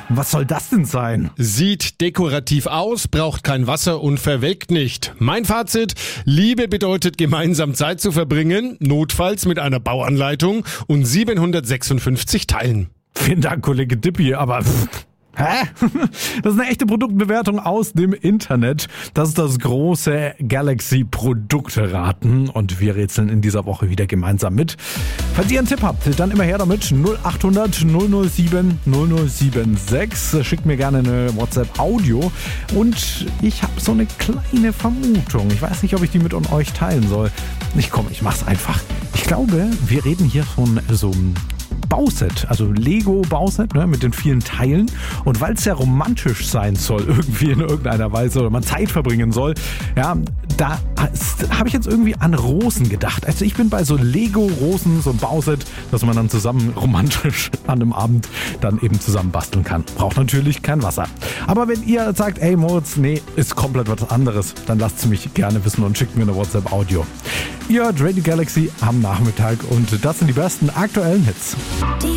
Was soll das denn sein? Sieht dekorativ aus, braucht kein Wasser und verwelkt nicht. Mein Fazit: Liebe bedeutet gemeinsam Zeit zu verbringen, notfalls mit einer Bauanleitung und 756 Teilen. Vielen Dank, Kollege Dippi, aber... Hä? Das ist eine echte Produktbewertung aus dem Internet. Das ist das große Galaxy-Produkte-Raten und wir rätseln in dieser Woche wieder gemeinsam mit. Falls ihr einen Tipp habt, dann immer her damit. 0800 007 0076. Schickt mir gerne eine WhatsApp-Audio. Und ich habe so eine kleine Vermutung. Ich weiß nicht, ob ich die mit euch teilen soll. Ich mach's einfach. Ich glaube, wir reden hier von so einem Bauset, also Lego-Bauset, ne, mit den vielen Teilen. Und weil es ja romantisch sein soll, irgendwie in irgendeiner Weise, oder man Zeit verbringen soll, ja, da habe ich jetzt irgendwie an Rosen gedacht. Also ich bin bei so Lego-Rosen, so ein Bauset, das man dann zusammen romantisch an einem Abend dann eben zusammen basteln kann. Braucht natürlich kein Wasser. Aber wenn ihr sagt, ey Moritz, nee, ist komplett was anderes, dann lasst es mich gerne wissen und schickt mir eine WhatsApp-Audio. Ihr hört Radio Galaxy am Nachmittag und das sind die besten aktuellen Hits.